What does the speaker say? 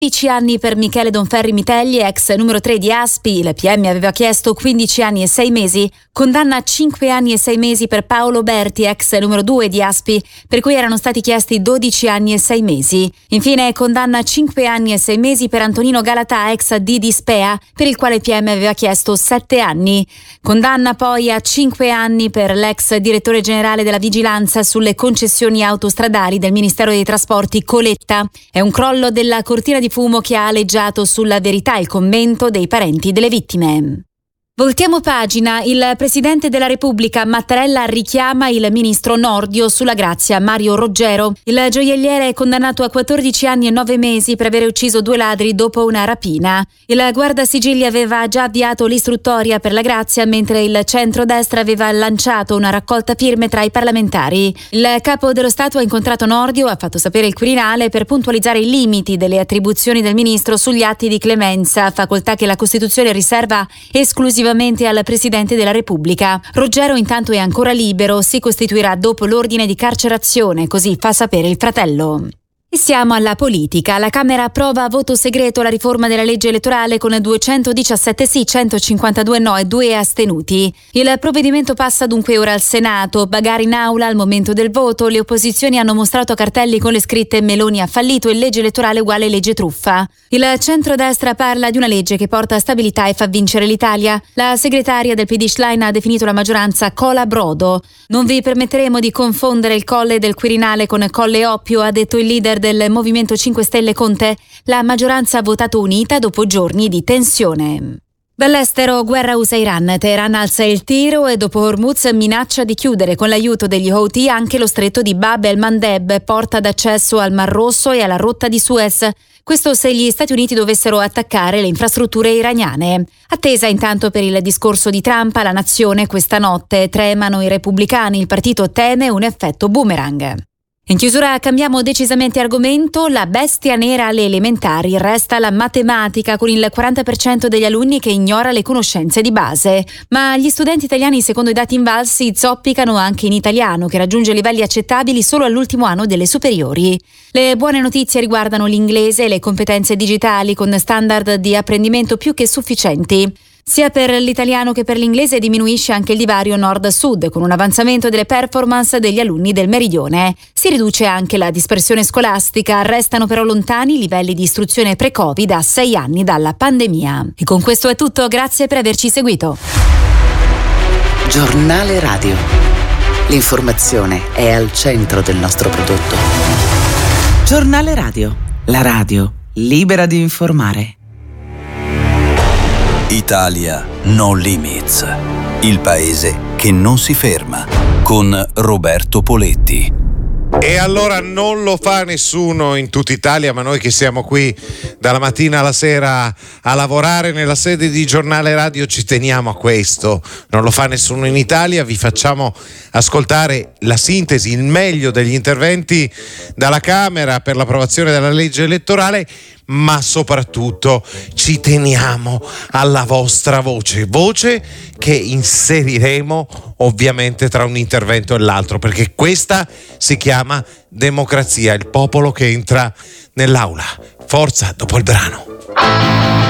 15 anni per Michele Donferri Mitelli, ex numero 3 di Aspi, il PM aveva chiesto 15 anni e 6 mesi, condanna a 5 anni e 6 mesi per Paolo Berti, ex numero 2 di Aspi, per cui erano stati chiesti 12 anni e 6 mesi. Infine condanna a 5 anni e 6 mesi per Antonino Galatà, ex di Spea, per il quale il PM aveva chiesto 7 anni. Condanna poi a 5 anni per l'ex direttore generale della Vigilanza sulle concessioni autostradali del Ministero dei Trasporti Coletta. È un crollo della cortina di fumo che ha aleggiato sulla Verità, il commento dei parenti delle vittime. Voltiamo pagina. Il Presidente della Repubblica Mattarella richiama il ministro Nordio sulla grazia Mario Roggero. Il gioielliere è condannato a 14 anni e 9 mesi per aver ucciso 2 ladri dopo una rapina. Il guardasigilli aveva già avviato l'istruttoria per la grazia, mentre il centrodestra aveva lanciato una raccolta firme tra i parlamentari. Il capo dello Stato ha incontrato Nordio, ha fatto sapere il Quirinale, per puntualizzare i limiti delle attribuzioni del ministro sugli atti di clemenza, facoltà che la Costituzione riserva esclusivamente al Presidente della Repubblica. Roggero intanto è ancora libero, si costituirà dopo l'ordine di carcerazione, così fa sapere il fratello. E siamo alla politica. La Camera approva a voto segreto la riforma della legge elettorale con 217 sì, 152 no e 2 astenuti. Il provvedimento passa dunque ora al Senato. Bagarre in aula al momento del voto. Le opposizioni hanno mostrato cartelli con le scritte Meloni ha fallito e legge elettorale uguale legge truffa. Il centrodestra parla di una legge che porta stabilità e fa vincere l'Italia. La segretaria del PD Schlein ha definito la maggioranza cola brodo. Non vi permetteremo di confondere il colle del Quirinale con Colle Oppio, ha detto il leader del Movimento 5 Stelle Conte. La maggioranza ha votato unita dopo giorni di tensione. Dall'estero, guerra USA-Iran. Teheran alza il tiro e dopo Hormuz minaccia di chiudere con l'aiuto degli Houthi anche lo stretto di Bab el-Mandeb, porta d'accesso al Mar Rosso e alla rotta di Suez. Questo se gli Stati Uniti dovessero attaccare le infrastrutture iraniane. Attesa intanto per il discorso di Trump alla nazione questa notte. Tremano i repubblicani, il partito teme un effetto boomerang. In chiusura cambiamo decisamente argomento. La bestia nera alle elementari resta la matematica, con il 40% degli alunni che ignora le conoscenze di base. Ma gli studenti italiani, secondo i dati invalsi, zoppicano anche in italiano, che raggiunge livelli accettabili solo all'ultimo anno delle superiori. Le buone notizie riguardano l'inglese e le competenze digitali, con standard di apprendimento più che sufficienti. Sia per l'italiano che per l'inglese diminuisce anche il divario nord-sud, con un avanzamento delle performance degli alunni del meridione. Si riduce anche la dispersione scolastica, restano però lontani i livelli di istruzione pre-Covid a 6 anni dalla pandemia. E con questo è tutto, grazie per averci seguito. Giornale Radio. L'informazione è al centro del nostro prodotto. Giornale Radio. La radio libera di informare. Italia No Limits, il paese che non si ferma, con Roberto Poletti. E allora non lo fa nessuno in tutta Italia, ma noi che siamo qui dalla mattina alla sera a lavorare nella sede di Giornale Radio ci teniamo a questo. Non lo fa nessuno in Italia, vi facciamo ascoltare la sintesi, il meglio degli interventi dalla Camera per l'approvazione della legge elettorale, ma soprattutto ci teniamo alla vostra voce che inseriremo ovviamente tra un intervento e l'altro, perché questa si chiama democrazia, il popolo che entra nell'aula. Forza, dopo il brano.